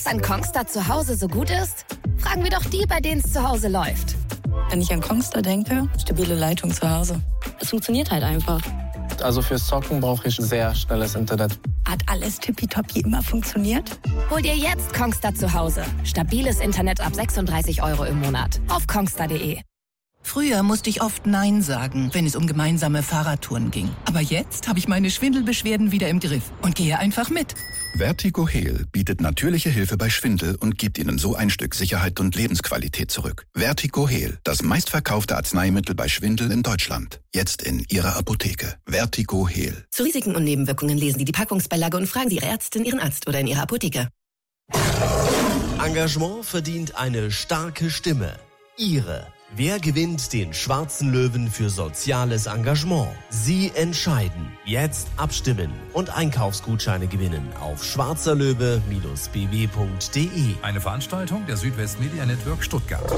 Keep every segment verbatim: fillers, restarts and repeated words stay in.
Was an Kongstar zu Hause so gut ist? Fragen wir doch die, bei denen es zu Hause läuft. Wenn ich an Kongstar denke, stabile Leitung zu Hause. Es funktioniert halt einfach. Also fürs Zocken brauche ich sehr schnelles Internet. Hat alles tippitoppi immer funktioniert? Hol dir jetzt Kongstar zu Hause. Stabiles Internet ab sechsunddreißig Euro im Monat. Auf kongstar punkt de. Früher musste ich oft Nein sagen, wenn es um gemeinsame Fahrradtouren ging. Aber jetzt habe ich meine Schwindelbeschwerden wieder im Griff und gehe einfach mit. Vertigo Heal bietet natürliche Hilfe bei Schwindel und gibt Ihnen so ein Stück Sicherheit und Lebensqualität zurück. Vertigo Heal, das meistverkaufte Arzneimittel bei Schwindel in Deutschland. Jetzt in Ihrer Apotheke. Vertigo Heal. Zu Risiken und Nebenwirkungen lesen Sie die Packungsbeilage und fragen Sie Ihre Ärztin, Ihren Arzt oder in Ihrer Apotheke. Engagement verdient eine starke Stimme. Ihre. Wer gewinnt den Schwarzen Löwen für soziales Engagement? Sie entscheiden. Jetzt abstimmen und Einkaufsgutscheine gewinnen auf schwarzer löwe Bindestrich b w punkt de. Eine Veranstaltung der Südwest Media Network Stuttgart.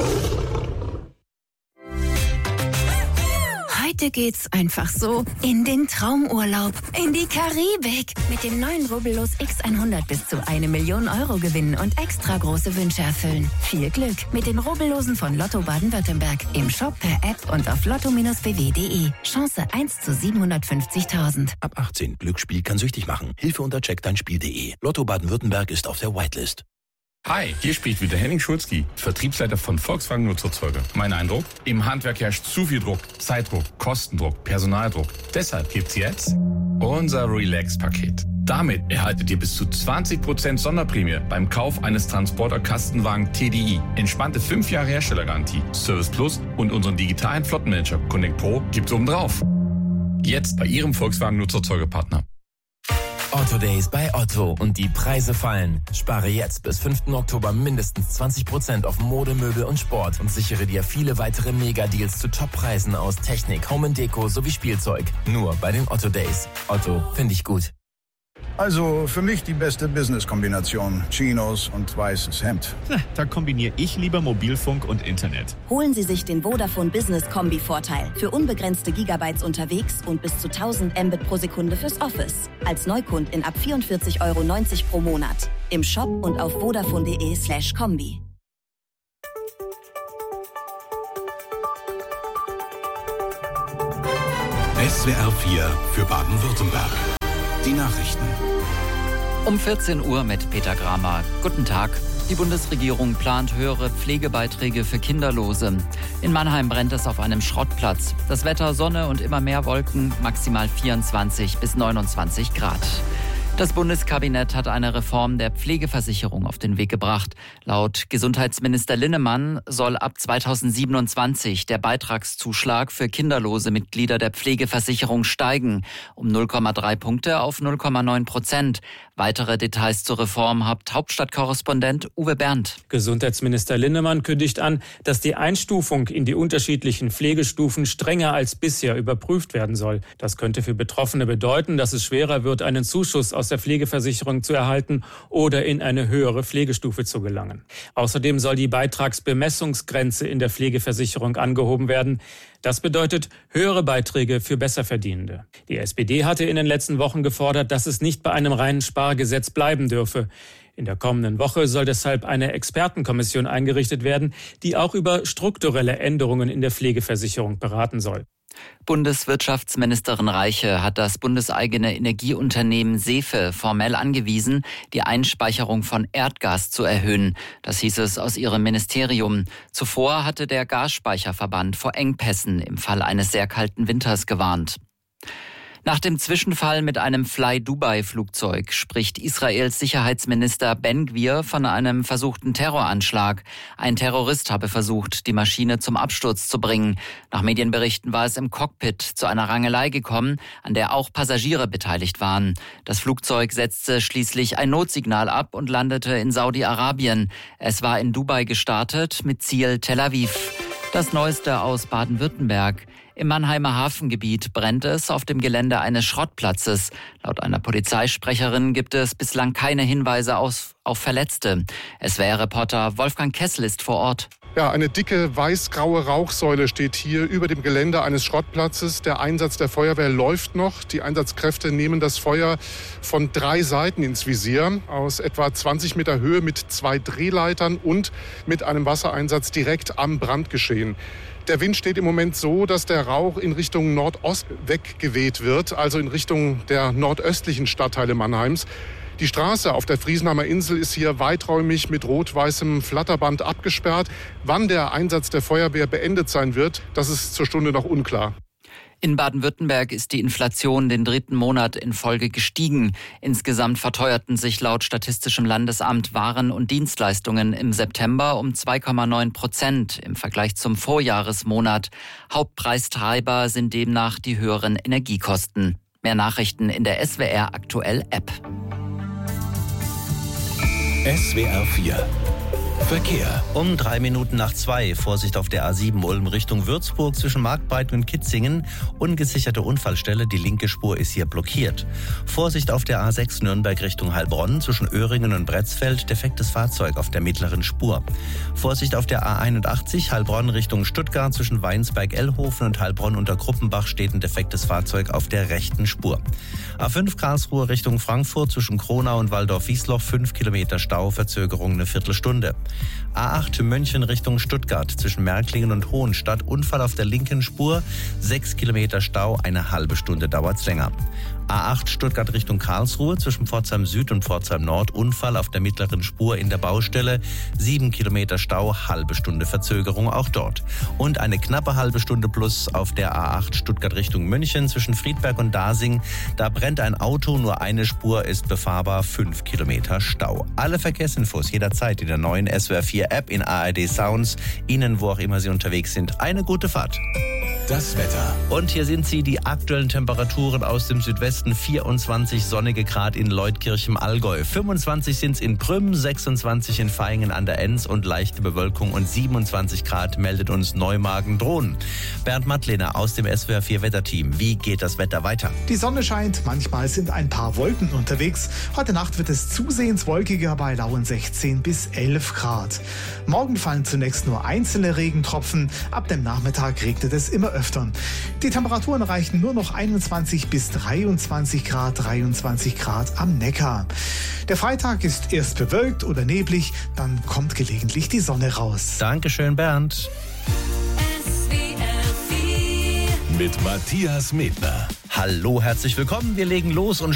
Heute geht's einfach so in den Traumurlaub, in die Karibik. Mit dem neuen Rubbellos X hundert bis zu eine Million Euro gewinnen und extra große Wünsche erfüllen. Viel Glück mit den Rubbellosen von Lotto Baden-Württemberg. Im Shop, per App und auf lotto Bindestrich b w punkt de. Chance eins zu siebenhundertfünfzigtausend. Ab achtzehn. Glücksspiel kann süchtig machen. Hilfe unter check dein Spiel punkt de. Lotto Baden-Württemberg ist auf der Whitelist. Hi, hier spricht wieder Henning Schulzki, Vertriebsleiter von Volkswagen Nutzerzeuge. Mein Eindruck? Im Handwerk herrscht zu viel Druck, Zeitdruck, Kostendruck, Personaldruck. Deshalb gibt's jetzt unser Relax-Paket. Damit erhaltet ihr bis zu zwanzig Prozent Sonderprämie beim Kauf eines Transporter-Kastenwagen T D I. Entspannte fünf Jahre Herstellergarantie, Service Plus und unseren digitalen Flottenmanager Connect Pro gibt's obendrauf. Jetzt bei Ihrem Volkswagen Nutzerzeuge-Partner. Otto Days bei Otto und die Preise fallen. Spare jetzt bis fünften Oktober mindestens zwanzig Prozent auf Mode, Möbel und Sport und sichere dir viele weitere Mega-Deals zu Top-Preisen aus Technik, Home and Deko sowie Spielzeug. Nur bei den Otto Days. Otto, finde ich gut. Also für mich die beste Business-Kombination. Chinos und weißes Hemd. Da kombiniere ich lieber Mobilfunk und Internet. Holen Sie sich den Vodafone Business Kombi-Vorteil. Für unbegrenzte Gigabytes unterwegs und bis zu tausend Mbit pro Sekunde fürs Office. Als Neukundin ab vierundvierzig Euro neunzig pro Monat. Im Shop und auf vodafone punkt de slash kombi. S W R vier für Baden-Württemberg. Die Nachrichten. Um vierzehn Uhr mit Peter Gramer. Guten Tag. Die Bundesregierung plant höhere Pflegebeiträge für Kinderlose. In Mannheim brennt es auf einem Schrottplatz. Das Wetter Sonne und immer mehr Wolken, maximal vierundzwanzig bis neunundzwanzig Grad. Das Bundeskabinett hat eine Reform der Pflegeversicherung auf den Weg gebracht. Laut Gesundheitsminister Linnemann soll ab zweitausendsiebenundzwanzig der Beitragszuschlag für kinderlose Mitglieder der Pflegeversicherung steigen, um null Komma drei Punkte auf null Komma neun Prozent. Weitere Details zur Reform hat Hauptstadtkorrespondent Uwe Berndt. Gesundheitsminister Linnemann kündigt an, dass die Einstufung in die unterschiedlichen Pflegestufen strenger als bisher überprüft werden soll. Das könnte für Betroffene bedeuten, dass es schwerer wird, einen Zuschuss aus der Pflegeversicherung zu erhalten oder in eine höhere Pflegestufe zu gelangen. Außerdem soll die Beitragsbemessungsgrenze in der Pflegeversicherung angehoben werden. Das bedeutet höhere Beiträge für Besserverdienende. Die S P D hatte in den letzten Wochen gefordert, dass es nicht bei einem reinen Spargesetz bleiben dürfe. In der kommenden Woche soll deshalb eine Expertenkommission eingerichtet werden, die auch über strukturelle Änderungen in der Pflegeversicherung beraten soll. Bundeswirtschaftsministerin Reiche hat das bundeseigene Energieunternehmen SEFE formell angewiesen, die Einspeicherung von Erdgas zu erhöhen. Das hieß es aus ihrem Ministerium. Zuvor hatte der Gasspeicherverband vor Engpässen im Fall eines sehr kalten Winters gewarnt. Nach dem Zwischenfall mit einem Fly-Dubai-Flugzeug spricht Israels Sicherheitsminister Ben-Gvir von einem versuchten Terroranschlag. Ein Terrorist habe versucht, die Maschine zum Absturz zu bringen. Nach Medienberichten war es im Cockpit zu einer Rangelei gekommen, an der auch Passagiere beteiligt waren. Das Flugzeug setzte schließlich ein Notsignal ab und landete in Saudi-Arabien. Es war in Dubai gestartet mit Ziel Tel Aviv. Das Neueste aus Baden-Württemberg. Im Mannheimer Hafengebiet brennt es auf dem Gelände eines Schrottplatzes. Laut einer Polizeisprecherin gibt es bislang keine Hinweise auf, auf Verletzte. S W R-Reporter Wolfgang Kessel ist vor Ort. Ja, eine dicke weiß-graue Rauchsäule steht hier über dem Gelände eines Schrottplatzes. Der Einsatz der Feuerwehr läuft noch. Die Einsatzkräfte nehmen das Feuer von drei Seiten ins Visier. Aus etwa zwanzig Meter Höhe mit zwei Drehleitern und mit einem Wassereinsatz direkt am Brandgeschehen. Der Wind steht im Moment so, dass der Rauch in Richtung Nordost weggeweht wird, also in Richtung der nordöstlichen Stadtteile Mannheims. Die Straße auf der Friesenheimer Insel ist hier weiträumig mit rot-weißem Flatterband abgesperrt. Wann der Einsatz der Feuerwehr beendet sein wird, das ist zur Stunde noch unklar. In Baden-Württemberg ist die Inflation den dritten Monat in Folge gestiegen. Insgesamt verteuerten sich laut Statistischem Landesamt Waren und Dienstleistungen im September um zwei Komma neun Prozent im Vergleich zum Vorjahresmonat. Hauptpreistreiber sind demnach die höheren Energiekosten. Mehr Nachrichten in der S W R Aktuell App. S W R vier Verkehr. Um drei Minuten nach zwei. Vorsicht auf der A sieben Ulm Richtung Würzburg zwischen Marktbreiten und Kitzingen. Ungesicherte Unfallstelle, die linke Spur ist hier blockiert. Vorsicht auf der A sechs Nürnberg Richtung Heilbronn zwischen Öhringen und Bretzfeld. Defektes Fahrzeug auf der mittleren Spur. Vorsicht auf der A einundachtzig Heilbronn Richtung Stuttgart zwischen Weinsberg-Ellhofen und Heilbronn unter Kruppenbach steht ein defektes Fahrzeug auf der rechten Spur. A fünf Karlsruhe Richtung Frankfurt zwischen Kronau und Waldorf-Wiesloch fünf Kilometer Stau, Verzögerung eine Viertelstunde. A acht München Richtung Stuttgart zwischen Märklingen und Hohenstadt. Unfall auf der linken Spur. sechs Kilometer Stau, eine halbe Stunde dauert's länger. A acht Stuttgart Richtung Karlsruhe zwischen Pforzheim Süd und Pforzheim Nord. Unfall auf der mittleren Spur in der Baustelle. sieben Kilometer Stau, halbe Stunde Verzögerung auch dort. Und eine knappe halbe Stunde plus auf der A acht Stuttgart Richtung München zwischen Friedberg und Dasing. Da brennt ein Auto, nur eine Spur ist befahrbar, fünf Kilometer Stau. Alle Verkehrsinfos jederzeit in der neuen S W R vier App in A R D Sounds. Ihnen, wo auch immer Sie unterwegs sind, eine gute Fahrt. Das Wetter. Und hier sind sie, die aktuellen Temperaturen aus dem Südwesten. vierundzwanzig sonnige Grad in Leutkirch im Allgäu. fünfundzwanzig sind es in Prüm, sechsundzwanzig in Vaihingen an der Enns und leichte Bewölkung. Und siebenundzwanzig Grad meldet uns Neumagen-Drohnen. Bernd Mattlehner aus dem S W R vier Wetterteam. Wie geht das Wetter weiter? Die Sonne scheint, manchmal sind ein paar Wolken unterwegs. Heute Nacht wird es zusehends wolkiger bei lauen sechzehn bis elf Grad. Morgen fallen zunächst nur einzelne Regentropfen. Ab dem Nachmittag regnet es immer öfter. Die Temperaturen reichen nur noch einundzwanzig bis dreiundzwanzig Grad, dreiundzwanzig Grad am Neckar. Der Freitag ist erst bewölkt oder neblig, dann kommt gelegentlich die Sonne raus. Dankeschön, Bernd. Mit Matthias Medner. Hallo, herzlich willkommen. Wir legen los und